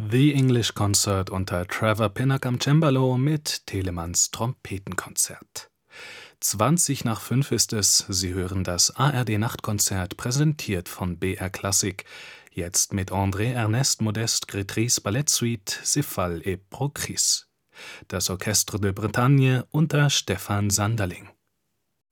The English Concert unter Trevor Pinnock am Cembalo mit Telemanns Trompetenkonzert. 5:20 ist es, Sie hören das ARD-Nachtkonzert, präsentiert von BR Klassik, jetzt mit André-Ernest Modeste Grétrys Ballettsuite Céphale et Procris. Das Orchestre de Bretagne unter Stefan Sanderling.